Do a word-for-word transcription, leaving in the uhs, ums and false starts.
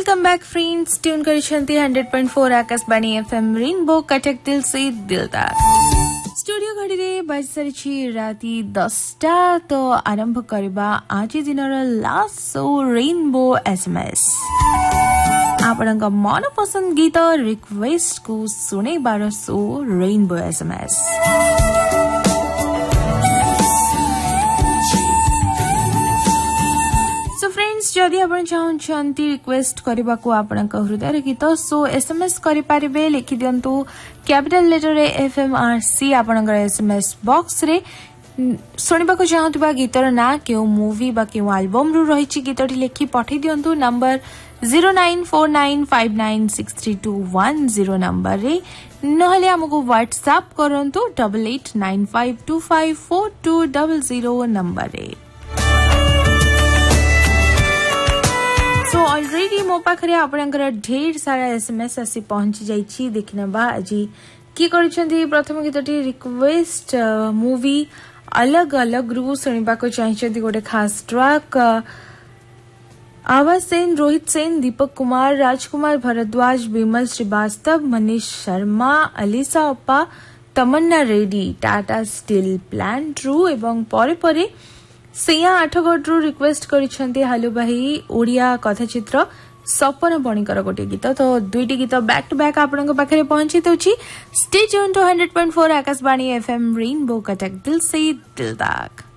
Welcome back friends, tune करिसेंती hundred point four Akashvani FM rainbow Cuttack दिल से दिल तक। स्टूडियो घड़ी रे बज सारी राति दसटा तो आरंभ करबा आज दिन लास्ट शो रेनबो एसएमएस। आपणक मन पसंद गीत रिक्वेस्ट को सुने बार शो रेनबो एसएमएस। जदि आप चाहते रिक्वेस्ट करने को आपण हृदय गीत सो एसएमएस करें लिखि दिंतु capital letter F M R C आपण एसएमएस बॉक्स रे शुणा चाहूबा गीतर ना क्यों मूवी बा क्यों एल्बम रु रही गीतटी लिखि पठे दिंतु number zero nine four nine five nine six three to one zero number रे नहले हमको व्हाट्सएप करंतु double eight nine five to five four to double zero number रे। सो ऑलरेडी मो पाखरे आपणकर ढेर सारा एसएमएस आसी पहुंची जाइछि। देखिनबा आज की करछंती प्रथम गीतटी रिक्वेस्ट मूवी अलग अलग रु सुनिबा को चाहिछंती गोटे खास ट्रैक आवाज सेन, रोहित सेन, दीपक कुमार, राजकुमार भरद्वाज, विमल श्रीवास्तव, मनीष शर्मा, अलीसा अप्पा, तमन्ना रेड्डी, टाटा स्टील प्लांट रु एवं परे परे सिया आठगढ़ रिक्वेस्ट करिसेंती हालू भाई ओडिया कथाचित्र सपन बणिकर गोटे गीत। तो दुईटी गीत बैक टू बैक आपन पाखे पहुंची दउछि। Stay tune two hundred point four Akashvani FM rainbow Cuttack दिल से दिल तक।